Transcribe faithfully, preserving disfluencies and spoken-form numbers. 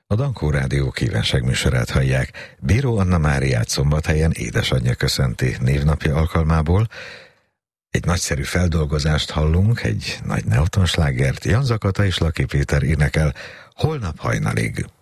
A Dankó Rádió kívánságműsorát hallják. Bíró Anna Máriát Szombathelyen édesanyja köszönti névnapja alkalmából. Egy nagyszerű feldolgozást hallunk, egy nagy neotonslágert. Jan Zakata és Laki Péter énekel Holnap hajnalig.